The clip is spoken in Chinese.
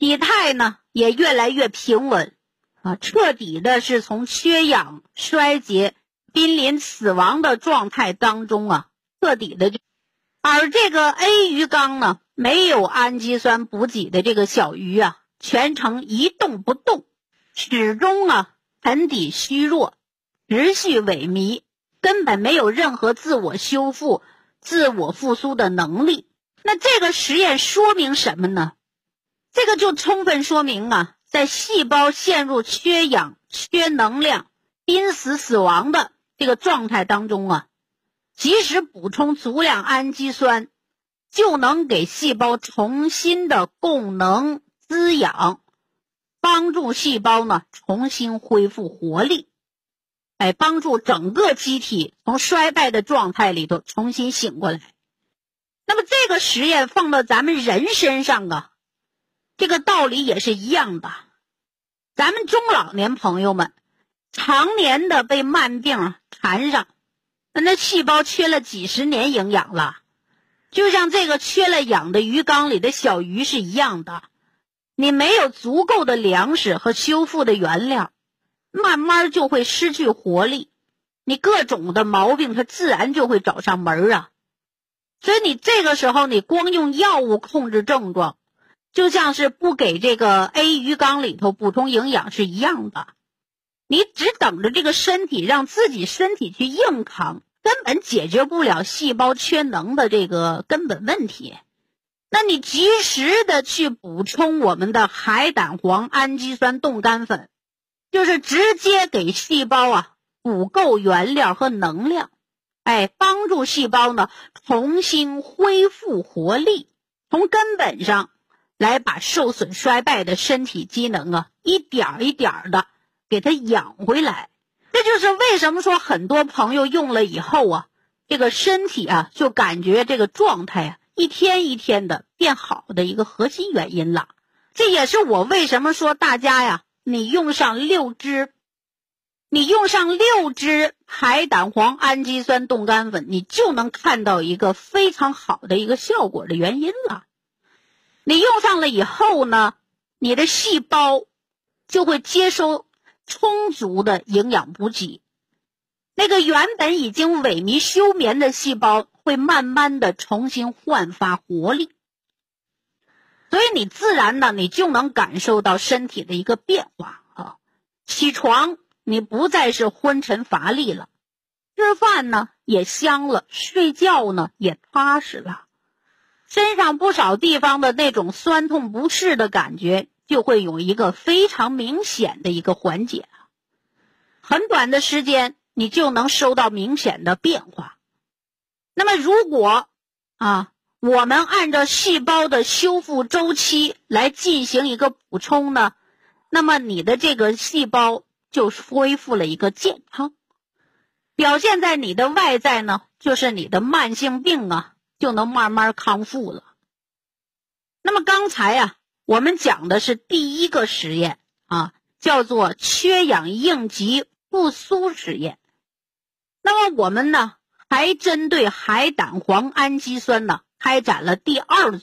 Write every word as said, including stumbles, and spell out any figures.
体态呢也越来越平稳啊，彻底的是从缺氧、衰竭、濒临死亡的状态当中啊，彻底的就。而这个 A 鱼缸呢，没有氨基酸补给的这个小鱼啊，全程一动不动，始终啊沉底虚弱，持续萎靡，根本没有任何自我修复、自我复苏的能力。那这个实验说明什么呢？这个就充分说明啊，在细胞陷入缺氧、缺能量、濒死死亡的这个状态当中啊，即使补充足量氨基酸，就能给细胞重新的供能滋养，帮助细胞呢重新恢复活力，哎，帮助整个机体从衰败的状态里头重新醒过来。那么这个实验放到咱们人身上啊，这个道理也是一样的。咱们中老年朋友们常年的被慢病缠上，那细胞缺了几十年营养了，就像这个缺了氧的鱼缸里的小鱼是一样的。你没有足够的粮食和修复的原料，慢慢就会失去活力，你各种的毛病它自然就会找上门啊。所以你这个时候你光用药物控制症状，就像是不给这个 A 鱼缸里头补充营养是一样的。你只等着这个身体让自己身体去硬扛，根本解决不了细胞缺能的这个根本问题。那你及时的去补充我们的海胆黄氨基酸冻干粉，就是直接给细胞啊补够原料和能量，哎，帮助细胞呢重新恢复活力，从根本上来把受损衰败的身体机能啊一点一点的给它养回来。这就是为什么说很多朋友用了以后啊，这个身体啊就感觉这个状态啊一天一天的变好的一个核心原因了。这也是我为什么说大家呀，你用上六支你用上六支海胆黄氨基酸冻干粉，你就能看到一个非常好的一个效果的原因了。你用上了以后呢，你的细胞就会接收充足的营养补给，那个原本已经萎靡休眠的细胞会慢慢的重新焕发活力，所以你自然呢你就能感受到身体的一个变化啊。起床你不再是昏沉乏力了，吃饭呢也香了，睡觉呢也踏实了，身上不少地方的那种酸痛不适的感觉就会有一个非常明显的一个缓解，很短的时间你就能收到明显的变化。那么如果啊我们按照细胞的修复周期来进行一个补充呢，那么你的这个细胞就恢复了一个健康，表现在你的外在呢，就是你的慢性病啊就能慢慢康复了。那么刚才啊我们讲的是第一个实验啊，叫做缺氧应急复苏实验。那么我们呢还针对海胆黄氨基酸呢开展了第二组